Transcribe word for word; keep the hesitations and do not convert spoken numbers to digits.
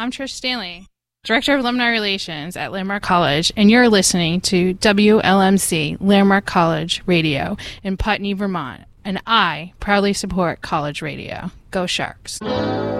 I'm Trish Stanley, Director of Alumni Relations at Landmark College, and you're listening to W L M C Landmark College Radio in Putney, Vermont, and I proudly support college radio. Go Sharks.